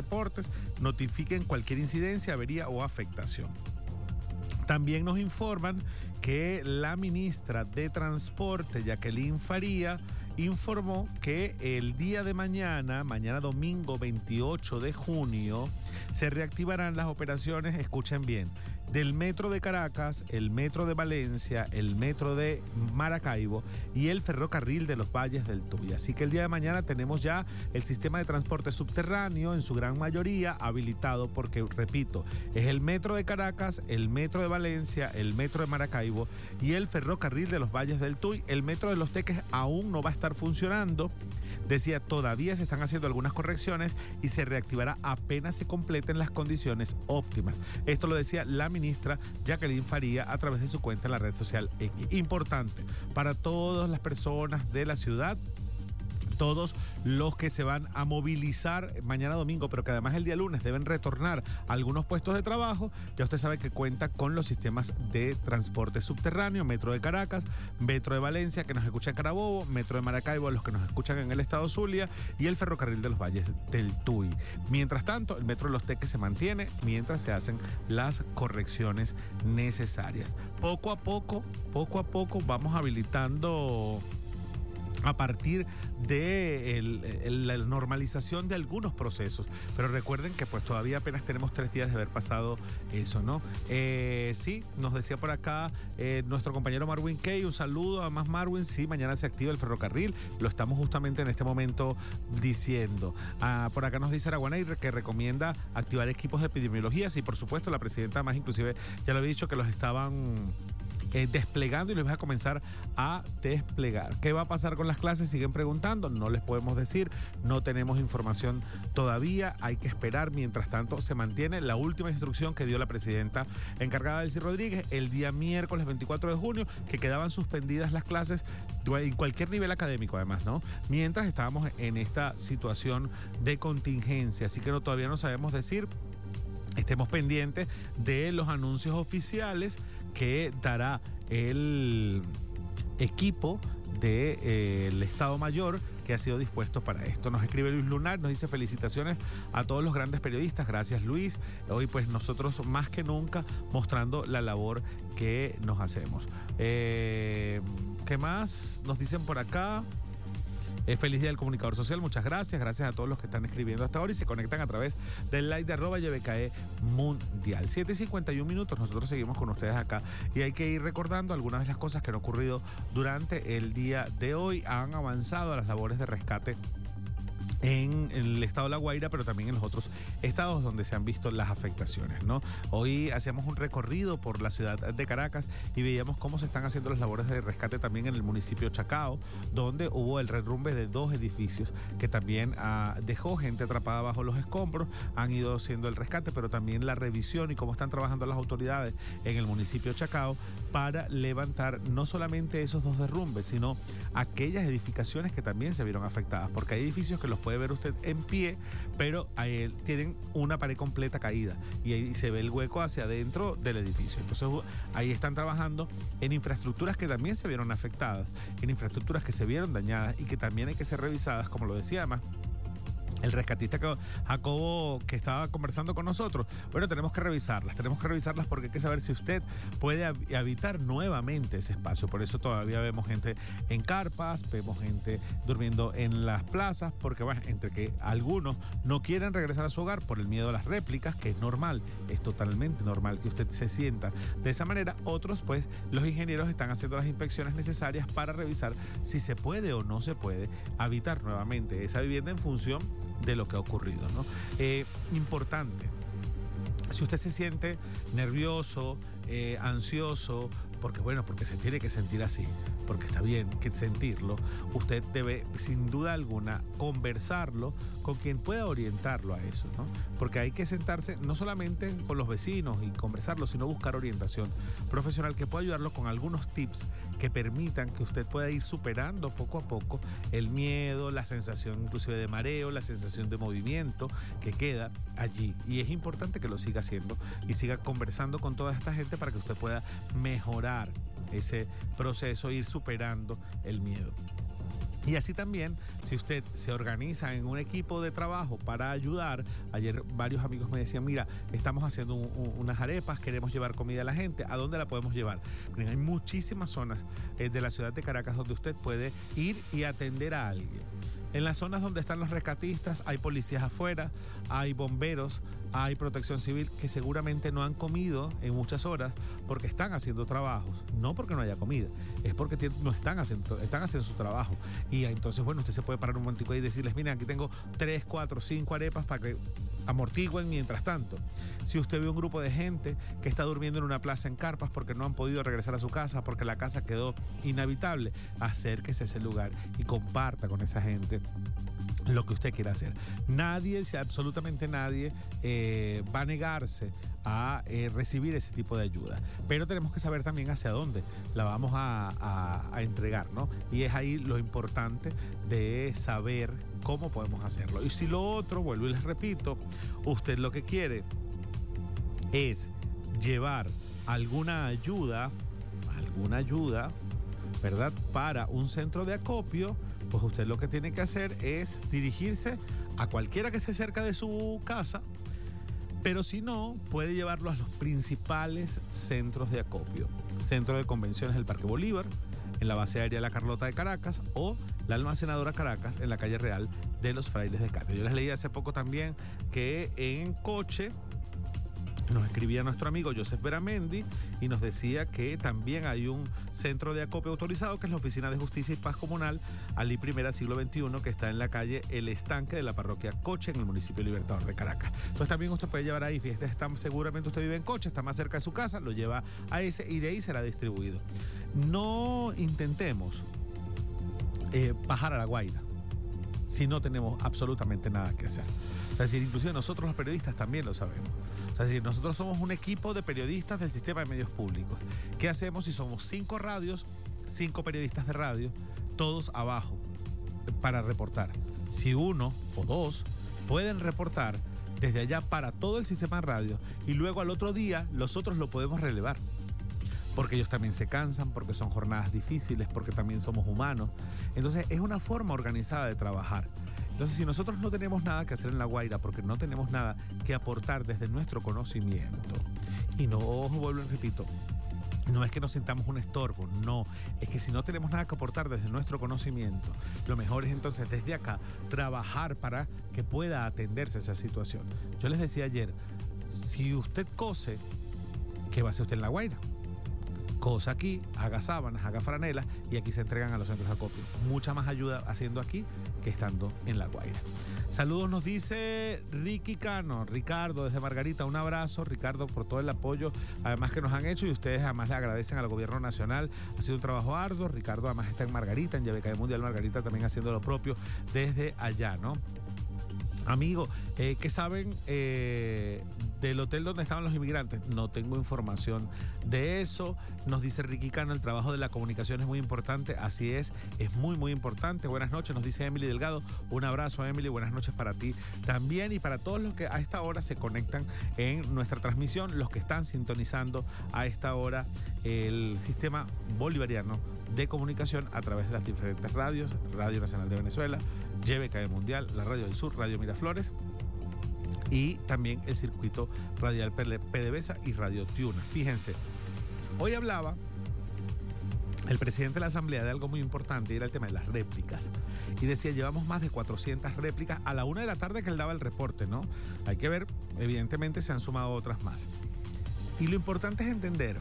reportes, notifiquen cualquier incidencia, avería o afectación. También nos informan que la ministra de Transporte, Jacqueline Faría, informó que el día de mañana domingo 28 de junio, se reactivarán las operaciones, escuchen bien, del Metro de Caracas, el Metro de Valencia, el Metro de Maracaibo y el Ferrocarril de los Valles del Tuy. Así que el día de mañana tenemos ya el sistema de transporte subterráneo en su gran mayoría habilitado porque, repito, es el Metro de Caracas, el Metro de Valencia, el Metro de Maracaibo y el Ferrocarril de los Valles del Tuy. El Metro de Los Teques aún no va a estar funcionando. Decía, todavía se están haciendo algunas correcciones y se reactivará apenas se completen las condiciones óptimas. Esto lo decía la ministra Jacqueline Faría a través de su cuenta en la red social X. Importante para todas las personas de la ciudad, todos los que se van a movilizar mañana domingo, pero que además el día lunes deben retornar a algunos puestos de trabajo. Ya usted sabe que cuenta con los sistemas de transporte subterráneo, Metro de Caracas, Metro de Valencia, que nos escucha en Carabobo, Metro de Maracaibo, los que nos escuchan en el estado Zulia, y el Ferrocarril de los Valles del Tuy. Mientras tanto, el Metro de Los Teques se mantiene mientras se hacen las correcciones necesarias. Poco a poco vamos habilitando a partir de la normalización de algunos procesos. Pero recuerden que pues todavía apenas tenemos 3 días de haber pasado eso, ¿no? Sí, nos decía por acá nuestro compañero Marwin Kay, un saludo a más Marwin. Sí, mañana se activa el ferrocarril, lo estamos justamente en este momento diciendo. Por acá nos dice Araguanay que recomienda activar equipos de epidemiología. Sí, por supuesto, la presidenta más inclusive ya lo había dicho que los estaban desplegando y les voy a comenzar a desplegar. ¿Qué va a pasar con las clases? Siguen preguntando, no les podemos decir, no tenemos información todavía, hay que esperar. Mientras tanto, se mantiene la última instrucción que dio la presidenta encargada Delcy Rodríguez el día miércoles 24 de junio, que quedaban suspendidas las clases en cualquier nivel académico, además, ¿no? Mientras estábamos en esta situación de contingencia, así que todavía no sabemos decir. Estemos pendientes de los anuncios oficiales que dará el equipo del Estado Mayor que ha sido dispuesto para esto. Nos escribe Luis Lunar, nos dice felicitaciones a todos los grandes periodistas. Gracias, Luis. Hoy pues nosotros más que nunca mostrando la labor que nos hacemos. ¿Qué más nos dicen por acá? Feliz Día del Comunicador Social, muchas gracias. Gracias a todos los que están escribiendo hasta ahora y se conectan a través del like de @YBKE Mundial. 7:51, nosotros seguimos con ustedes acá y hay que ir recordando algunas de las cosas que han ocurrido durante el día de hoy. Han avanzado las labores de rescate en el estado de La Guaira, pero también en los otros estados donde se han visto las afectaciones, ¿no? Hoy hacíamos un recorrido por la ciudad de Caracas y veíamos cómo se están haciendo las labores de rescate también en el municipio Chacao, donde hubo el derrumbe de 2 edificios que también dejó gente atrapada bajo los escombros. Han ido haciendo el rescate, pero también la revisión y cómo están trabajando las autoridades en el municipio Chacao para levantar no solamente esos 2 derrumbes, sino aquellas edificaciones que también se vieron afectadas, porque hay edificios que los puede ver usted en pie, pero ahí tienen una pared completa caída y ahí se ve el hueco hacia adentro del edificio. Entonces ahí están trabajando en infraestructuras que también se vieron afectadas, en infraestructuras que se vieron dañadas y que también hay que ser revisadas, como lo decía además el rescatista Jacobo, que estaba conversando con nosotros. Bueno, tenemos que revisarlas porque hay que saber si usted puede habitar nuevamente ese espacio. Por eso todavía vemos gente en carpas, vemos gente durmiendo en las plazas, porque bueno, entre que algunos no quieren regresar a su hogar por el miedo a las réplicas, que es normal, es totalmente normal que usted se sienta de esa manera. Otros, pues, los ingenieros están haciendo las inspecciones necesarias para revisar si se puede o no se puede habitar nuevamente esa vivienda en función de lo que ha ocurrido, ¿no? Importante, si usted se siente nervioso, ansioso, porque se tiene que sentir así, porque está bien que sentirlo, usted debe sin duda alguna conversarlo con quien pueda orientarlo a eso, ¿no? Porque hay que sentarse no solamente con los vecinos y conversarlo, sino buscar orientación profesional que pueda ayudarlo con algunos tips que permitan que usted pueda ir superando poco a poco el miedo, la sensación inclusive de mareo, la sensación de movimiento que queda allí. Y es importante que lo siga haciendo y siga conversando con toda esta gente para que usted pueda mejorar ese proceso, ir superando el miedo. Y así también, si usted se organiza en un equipo de trabajo para ayudar, ayer varios amigos me decían, mira, estamos haciendo unas arepas, queremos llevar comida a la gente, ¿a dónde la podemos llevar? Miren, hay muchísimas zonas de la ciudad de Caracas donde usted puede ir y atender a alguien. En las zonas donde están los rescatistas hay policías afuera, hay bomberos, hay protección civil que seguramente no han comido en muchas horas porque están haciendo trabajos, no porque no haya comida, es porque están haciendo su trabajo. Y entonces, bueno, usted se puede parar un momentico ahí y decirles, miren, aquí tengo 3, 4, 5 arepas para que amortigüen mientras tanto. Si usted ve un grupo de gente que está durmiendo en una plaza en carpas porque no han podido regresar a su casa, porque la casa quedó inhabitable, acérquese a ese lugar y comparta con esa gente lo que usted quiera hacer. Nadie, absolutamente nadie, va a negarse a recibir ese tipo de ayuda. Pero tenemos que saber también hacia dónde la vamos a entregar, ¿no? Y es ahí lo importante de saber cómo podemos hacerlo. Y si lo otro, vuelvo y les repito, usted lo que quiere es llevar alguna ayuda, ¿verdad? Para un centro de acopio, pues usted lo que tiene que hacer es dirigirse a cualquiera que esté cerca de su casa, pero si no, puede llevarlo a los principales centros de acopio. Centro de Convenciones del Parque Bolívar, en la base aérea La Carlota de Caracas, o la Almacenadora Caracas en la calle Real de los Frailes de Cate. Yo les leí hace poco también que en Coche nos escribía nuestro amigo Joseph Beramendi y nos decía que también hay un centro de acopio autorizado, que es la Oficina de Justicia y Paz Comunal Alí Primera Siglo XXI, que está en la calle El Estanque de la parroquia Coche, en el municipio Libertador de Caracas. Entonces también usted puede llevar ahí, fíjate, seguramente usted vive en Coche, está más cerca de su casa, lo lleva a ese y de ahí será distribuido. No intentemos bajar a La Guaira si no tenemos absolutamente nada que hacer. O sea, es decir, inclusive nosotros los periodistas también lo sabemos. O sea, es decir, nosotros somos un equipo de periodistas del sistema de medios públicos. ¿Qué hacemos si somos 5 radios, 5 periodistas de radio, todos abajo para reportar? Si 1 o 2 pueden reportar desde allá para todo el sistema de radio y luego al otro día los otros lo podemos relevar. Porque ellos también se cansan, porque son jornadas difíciles, porque también somos humanos. Entonces es una forma organizada de trabajar. Entonces, si nosotros no tenemos nada que hacer en La Guaira, porque no tenemos nada que aportar desde nuestro conocimiento, y no, vuelvo y repito, no es que nos sintamos un estorbo, no, es que si no tenemos nada que aportar desde nuestro conocimiento, lo mejor es entonces desde acá trabajar para que pueda atenderse esa situación. Yo les decía ayer, si usted cose, ¿qué va a hacer usted en La Guaira? Cosa aquí, haga sábanas, haga franelas y aquí se entregan a los centros de acopio. Mucha más ayuda haciendo aquí que estando en La Guaira. Saludos nos dice Ricky Cano, Ricardo desde Margarita, un abrazo Ricardo por todo el apoyo además que nos han hecho y ustedes además le agradecen al gobierno nacional, ha sido un trabajo arduo. Ricardo además está en Margarita, en Llavecae Mundial Margarita también haciendo lo propio desde allá, ¿no? Amigo, ¿qué saben del hotel donde estaban los inmigrantes? No tengo información de eso. Nos dice Ricky Cano, el trabajo de la comunicación es muy importante. Así es muy, muy importante. Buenas noches, nos dice Emily Delgado. Un abrazo, Emily. Buenas noches para ti también y para todos los que a esta hora se conectan en nuestra transmisión, los que están sintonizando a esta hora el sistema bolivariano de comunicación a través de las diferentes radios, Radio Nacional de Venezuela, Llavecae Mundial, la Radio del Sur, Radio Miraflores y también el circuito radial PDVSA y Radio Tiuna. Fíjense, hoy hablaba el presidente de la Asamblea de algo muy importante y era el tema de las réplicas. Y decía, llevamos más de 400 réplicas a la 1 de la tarde que él daba el reporte, ¿no? Hay que ver, evidentemente se han sumado otras más. Y lo importante es entender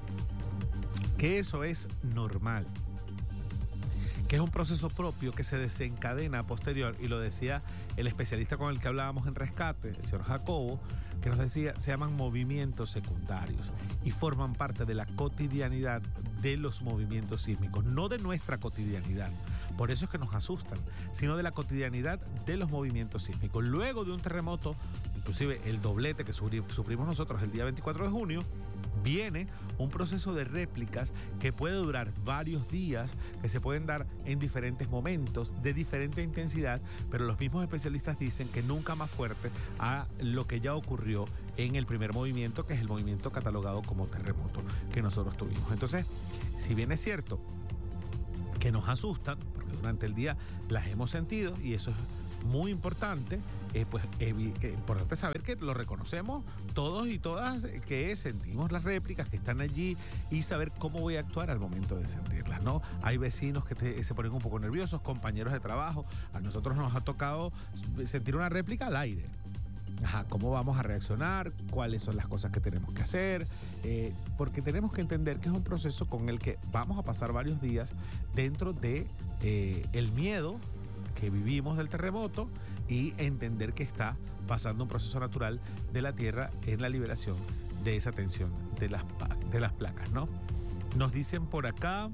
que eso es normal, que es un proceso propio que se desencadena a posterior, y lo decía el especialista con el que hablábamos en rescate, el señor Jacobo, que nos decía, se llaman movimientos secundarios y forman parte de la cotidianidad de los movimientos sísmicos, no de nuestra cotidianidad. Por eso es que nos asustan, sino de la cotidianidad de los movimientos sísmicos. Luego de un terremoto, inclusive el doblete que sufrimos nosotros el día 24 de junio, viene un proceso de réplicas que puede durar varios días, que se pueden dar en diferentes momentos, de diferente intensidad, pero los mismos especialistas dicen que nunca más fuerte a lo que ya ocurrió en el primer movimiento, que es el movimiento catalogado como terremoto que nosotros tuvimos. Entonces, si bien es cierto que nos asustan, porque durante el día las hemos sentido y eso es muy importante, importante saber que lo reconocemos todos y todas, que sentimos las réplicas que están allí y saber cómo voy a actuar al momento de sentirlas, ¿no? Hay vecinos que se ponen un poco nerviosos, compañeros de trabajo, a nosotros nos ha tocado sentir una réplica al aire. ¿Cómo vamos a reaccionar? ¿Cuáles son las cosas que tenemos que hacer? Porque tenemos que entender que es un proceso con el que vamos a pasar varios días dentro de el miedo que vivimos del terremoto y entender que está pasando un proceso natural de la Tierra en la liberación de esa tensión de las placas, ¿no? Nos dicen por acá,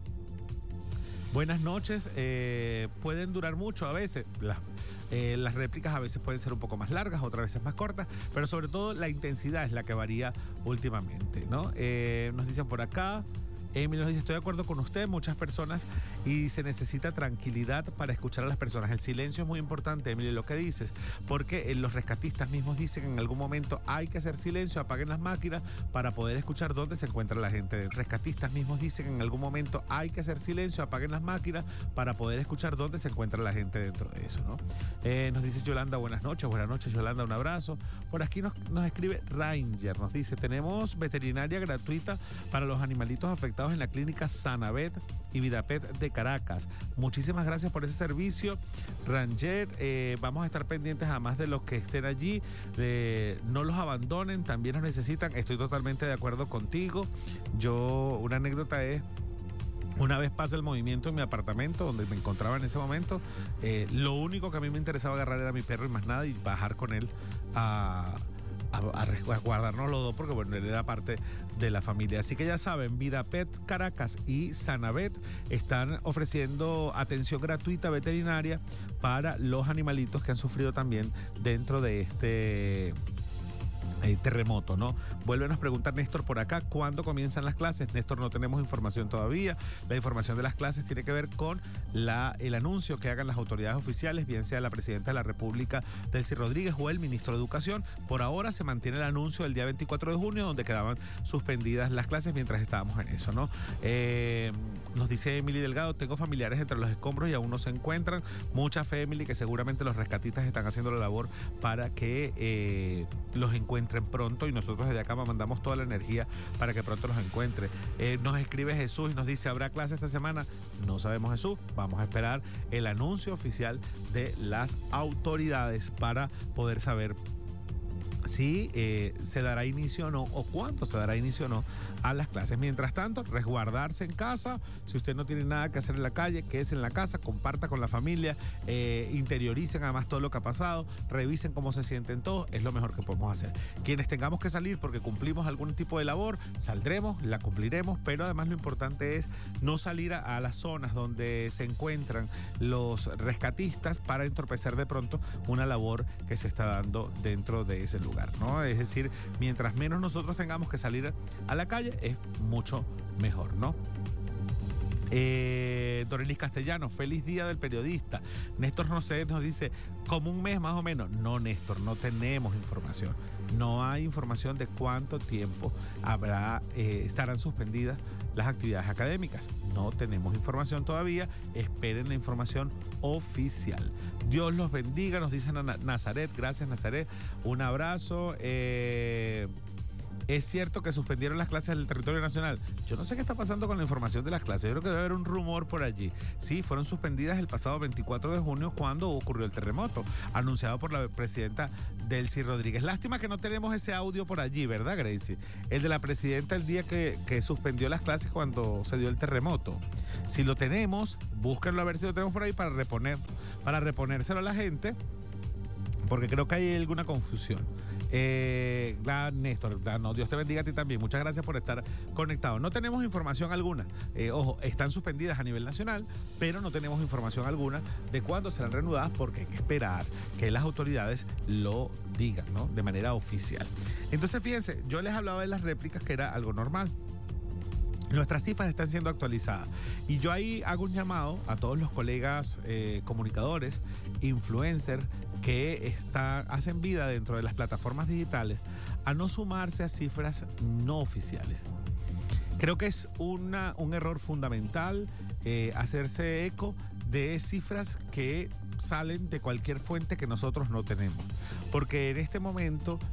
buenas noches, pueden durar mucho a veces, las réplicas a veces pueden ser un poco más largas, otras veces más cortas, pero sobre todo la intensidad es la que varía últimamente, ¿no? Nos dicen por acá, Emily nos dice, estoy de acuerdo con usted, muchas personas, y se necesita tranquilidad para escuchar a las personas. El silencio es muy importante, Emily, lo que dices, porque los rescatistas mismos dicen que en algún momento hay que hacer silencio, apaguen las máquinas para poder escuchar dónde se encuentra la gente. Rescatistas mismos dicen que en algún momento hay que hacer silencio, apaguen las máquinas para poder escuchar dónde se encuentra la gente dentro de eso, ¿no? Nos dice Yolanda, buenas noches Yolanda, un abrazo. Por aquí nos escribe Ranger, nos dice, tenemos veterinaria gratuita para los animalitos afectados en la clínica Sanavet y Vidapet de Caracas. Muchísimas gracias por ese servicio, Ranger. Vamos a estar pendientes además de los que estén allí, no los abandonen, también los necesitan. Estoy totalmente de acuerdo contigo. Una anécdota es, una vez pasa el movimiento en mi apartamento donde me encontraba en ese momento, lo único que a mí me interesaba agarrar era mi perro y más nada, y bajar con él a guardarnos los dos, porque bueno, él era parte de la familia. Así que ya saben, Vidapet Caracas y Sanavet están ofreciendo atención gratuita veterinaria para los animalitos que han sufrido también dentro de este terremoto, ¿no? Vuelve a nos preguntar Néstor por acá, ¿cuándo comienzan las clases? Néstor, no tenemos información todavía. La información de las clases tiene que ver con el anuncio que hagan las autoridades oficiales, bien sea la presidenta de la República, Delcy Rodríguez, o el ministro de Educación. Por ahora se mantiene el anuncio del día 24 de junio, donde quedaban suspendidas las clases mientras estábamos en eso, ¿no? Nos dice Emily Delgado, tengo familiares entre los escombros y aún no se encuentran. Mucha fe, Emily, que seguramente los rescatistas están haciendo la labor para que los encuentren pronto, y nosotros desde acá mandamos toda la energía para que pronto los encuentre. Nos escribe Jesús y nos dice, ¿habrá clase esta semana? No sabemos, Jesús. Vamos a esperar el anuncio oficial de las autoridades para poder saber si se dará inicio o no, o cuándo se dará inicio o no a las clases. Mientras tanto, resguardarse en casa. Si usted no tiene nada que hacer en la calle, quédese en la casa, comparta con la familia, interioricen además todo lo que ha pasado, revisen cómo se sienten todos, es lo mejor que podemos hacer. Quienes tengamos que salir porque cumplimos algún tipo de labor, saldremos, la cumpliremos, pero además lo importante es no salir a las zonas donde se encuentran los rescatistas para entorpecer de pronto una labor que se está dando dentro de ese lugar, ¿no? Es decir, mientras menos nosotros tengamos que salir a la calle, es mucho mejor, ¿no? Dorelis Castellano, feliz día del periodista. Néstor Rosé nos dice, como un mes más o menos. No, Néstor, no tenemos información. No hay información de cuánto tiempo estarán suspendidas las actividades académicas. No tenemos información todavía. Esperen la información oficial. Dios los bendiga, nos dice Nazaret. Gracias, Nazaret. Un abrazo. ¿Es cierto que suspendieron las clases del territorio nacional? Yo no sé qué está pasando con la información de las clases. Yo creo que debe haber un rumor por allí. Sí, fueron suspendidas el pasado 24 de junio cuando ocurrió el terremoto, anunciado por la presidenta Delcy Rodríguez. Lástima que no tenemos ese audio por allí, ¿verdad, Gracie? El de la presidenta el día que suspendió las clases cuando se dio el terremoto. Si lo tenemos, búsquenlo a ver si lo tenemos por ahí para reponérselo a la gente, porque creo que hay alguna confusión. Néstor, no, Dios te bendiga a ti también. Muchas gracias por estar conectado. No tenemos información alguna. Ojo, están suspendidas a nivel nacional, pero no tenemos información alguna de cuándo serán reanudadas, porque hay que esperar que las autoridades lo digan, ¿no? De manera oficial. Entonces, fíjense, yo les hablaba de las réplicas, que era algo normal. Nuestras cifras están siendo actualizadas y yo ahí hago un llamado a todos los colegas comunicadores, influencers que hacen vida dentro de las plataformas digitales, a no sumarse a cifras no oficiales. Creo que es un error fundamental hacerse eco de cifras que salen de cualquier fuente que nosotros no tenemos. Porque en este momento